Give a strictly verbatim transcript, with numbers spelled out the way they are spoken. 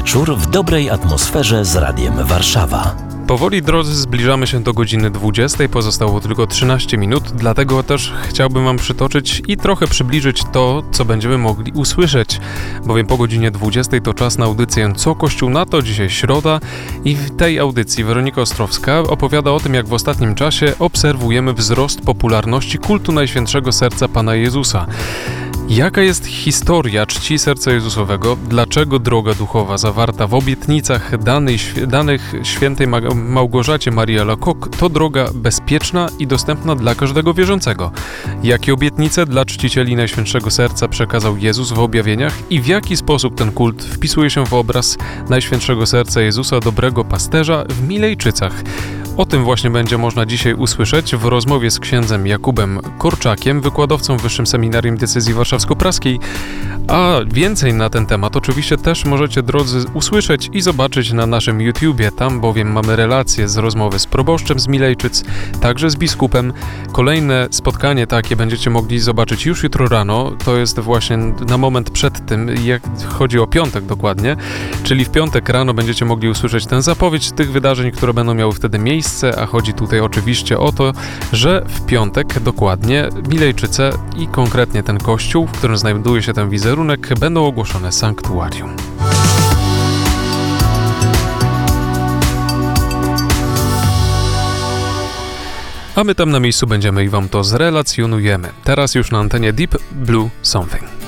wieczór w dobrej atmosferze z Radiem Warszawa. Powoli, drodzy, zbliżamy się do godziny dwudziestej, pozostało tylko trzynaście minut, dlatego też chciałbym Wam przytoczyć i trochę przybliżyć to, co będziemy mogli usłyszeć, bowiem po godzinie dwudziestej to czas na audycję Co Kościół na to, dzisiaj środa i w tej audycji Weronika Ostrowska opowiada o tym, jak w ostatnim czasie obserwujemy wzrost popularności kultu Najświętszego Serca Pana Jezusa. Jaka jest historia czci Serca Jezusowego? Dlaczego droga duchowa zawarta w obietnicach danej, danych świętej Małgorzacie Marii Alacoque to droga bezpieczna i dostępna dla każdego wierzącego? Jakie obietnice dla czcicieli Najświętszego Serca przekazał Jezus w objawieniach i w jaki sposób ten kult wpisuje się w obraz Najświętszego Serca Jezusa, dobrego pasterza w Milejczycach? O tym właśnie będzie można dzisiaj usłyszeć w rozmowie z księdzem Jakubem Korczakiem, wykładowcą w Wyższym Seminarium Diecezji Warszawsko-Praskiej, a więcej na ten temat oczywiście też możecie, drodzy, usłyszeć i zobaczyć na naszym YouTubie. Tam bowiem mamy relacje z rozmowy z proboszczem z Milejczyc, także z biskupem. Kolejne spotkanie takie będziecie mogli zobaczyć już jutro rano. To jest właśnie na moment przed tym, jak chodzi o piątek dokładnie, czyli w piątek rano będziecie mogli usłyszeć tę zapowiedź tych wydarzeń, które będą miały wtedy miejsce. A chodzi tutaj oczywiście o to, że w piątek dokładnie Milejczyce i konkretnie ten kościół, w którym znajduje się ten wizerunek, będą ogłoszone sanktuarium. A my tam na miejscu będziemy i Wam to zrelacjonujemy. Teraz już na antenie Deep Blue Something.